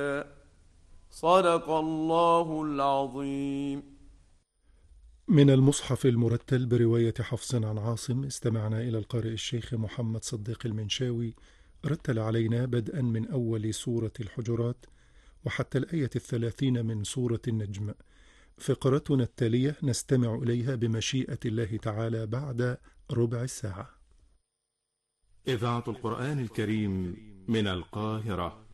صدق الله العظيم. من المصحف المرتل برواية حفص عن عاصم، استمعنا إلى القارئ الشيخ محمد صديق المنشاوي، رتل علينا بدءا من أول سورة الحجرات وحتى الآية 30 من سورة النجم. فقرتنا التالية نستمع إليها بمشيئة الله تعالى بعد ربع ساعة. إذاعة القرآن الكريم من القاهرة.